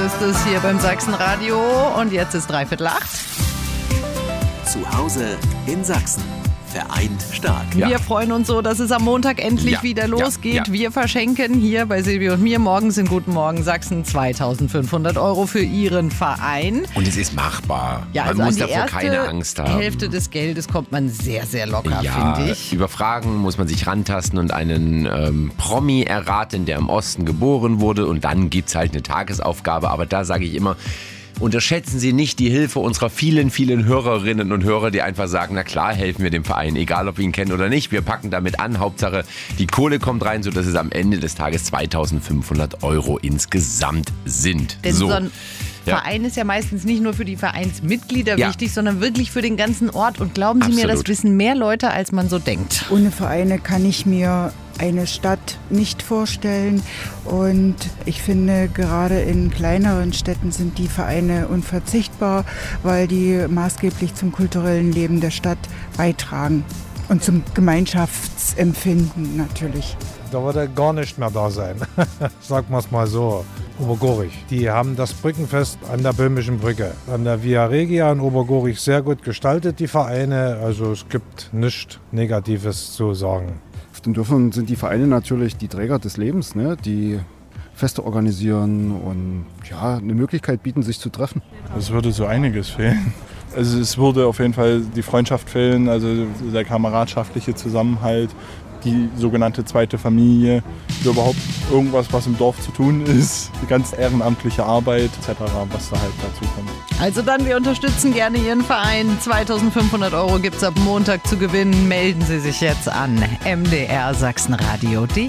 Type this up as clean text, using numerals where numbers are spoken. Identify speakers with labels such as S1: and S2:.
S1: ist es hier beim Sachsenradio und jetzt ist 7:45.
S2: Zu Hause in Sachsen. Vereint stark.
S1: Ja. Wir freuen uns so, dass es am Montag endlich wieder losgeht. Wir verschenken hier bei Silvi und mir morgens in Guten Morgen Sachsen 2.500 € für Ihren Verein.
S3: Und es ist machbar.
S1: Ja,
S3: man
S1: also
S3: muss davor keine Angst haben.
S1: Die Hälfte des Geldes kommt man sehr, sehr locker, finde ich.
S3: Über Fragen muss man sich rantasten und einen Promi erraten, der im Osten geboren wurde. Und dann gibt es halt eine Tagesaufgabe. Aber da sage ich immer, unterschätzen Sie nicht die Hilfe unserer vielen, vielen Hörerinnen und Hörer, die einfach sagen, na klar, helfen wir dem Verein, egal ob wir ihn kennen oder nicht. Wir packen damit an, Hauptsache die Kohle kommt rein, sodass es am Ende des Tages 2.500 € insgesamt sind.
S1: Denn so ein Verein ist ja meistens nicht nur für die Vereinsmitglieder wichtig, sondern wirklich für den ganzen Ort. Und glauben Sie mir, das wissen mehr Leute, als man so denkt.
S4: Ohne Vereine kann ich mir eine Stadt nicht vorstellen. Und ich finde, gerade in kleineren Städten sind die Vereine unverzichtbar, weil die maßgeblich zum kulturellen Leben der Stadt beitragen. Und zum Gemeinschaftsempfinden natürlich.
S5: Da wird er gar nicht mehr da sein. Sagen wir es mal so. Obergorich. Die haben das Brückenfest an der Böhmischen Brücke, an der Via Regia in Obergorich sehr gut gestaltet, die Vereine. Also es gibt nichts Negatives zu sagen.
S6: Auf den Dörfern sind die Vereine natürlich die Träger des Lebens, ne? Die Feste organisieren und eine Möglichkeit bieten, sich zu treffen.
S7: Es würde so einiges fehlen. Also es würde auf jeden Fall die Freundschaft fehlen, also der kameradschaftliche Zusammenhalt, die sogenannte zweite Familie, überhaupt irgendwas, was im Dorf zu tun ist, die ganz ehrenamtliche Arbeit etc., was da halt dazu kommt.
S1: Also dann, wir unterstützen gerne Ihren Verein. 2.500 € gibt es ab Montag zu gewinnen. Melden Sie sich jetzt an mdrsachsenradio.de.